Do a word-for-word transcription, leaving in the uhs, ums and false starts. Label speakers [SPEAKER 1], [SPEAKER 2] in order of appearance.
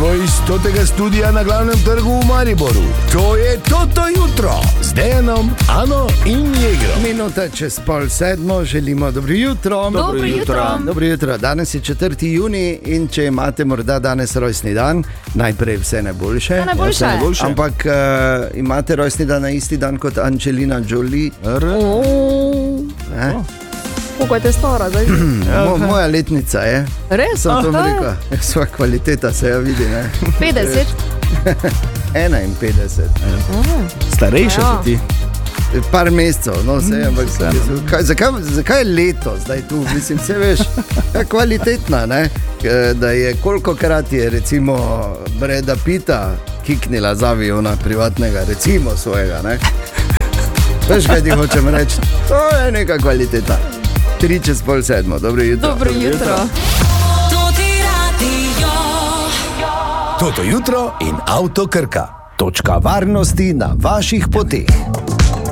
[SPEAKER 1] Živo iz stotega studia na glavnem trgu v Mariboru. To je Toto jutro z Dejanom, Ano in Jegro. Minuta čez pol sedmo, želimo dobro jutro.
[SPEAKER 2] Dobro jutro.
[SPEAKER 1] Dobro jutro. Danes je četrti junij in če imate morda danes rojstni dan, najprej vse najboljše.
[SPEAKER 2] Ja, najboljše.
[SPEAKER 1] Vse najboljše. Ampak uh, imate rojstni dan na isti dan kot Angelina Jolie.
[SPEAKER 2] Oh. Kako je te stara zdaj?
[SPEAKER 1] Mo, moja letnica je.
[SPEAKER 2] Res?
[SPEAKER 1] Sem to rekel. Sva kvaliteta se ja vidi, ne?
[SPEAKER 2] petdeset?
[SPEAKER 1] enainpetdeset.
[SPEAKER 3] Starejša ja. Ti.
[SPEAKER 1] Par mesecev, no vse, mm, ampak kaj, zakaj, zakaj je leto zdaj tu? Mislim, se veš, ja, kvalitetna, ne? Da je kolikokrat je recimo Breda Pitta kiknila z aviona privatnega, recimo svojega, ne? Veš, kaj ti hočem reči? To je neka kvaliteta. Tri čez pol sedmo, dobro jutro.
[SPEAKER 2] Dobro jutro.
[SPEAKER 1] Toto jutro in Avto Krka. Točka varnosti na vaših poteh.